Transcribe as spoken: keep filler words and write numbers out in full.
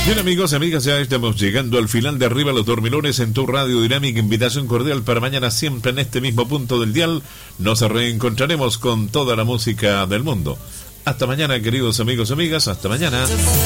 Bien, amigos y amigas, ya estamos llegando al final de Arriba los Dormilones en tu Radio Dinámica. Invitación cordial para mañana, siempre en este mismo punto del dial. Nos reencontraremos con toda la música del mundo. Hasta mañana, queridos amigos y amigas. Hasta mañana.